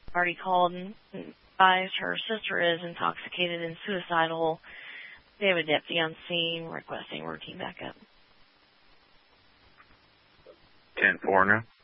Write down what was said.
already called and advised her sister is intoxicated and suicidal. They have a deputy on scene requesting routine backup. 10-4 now.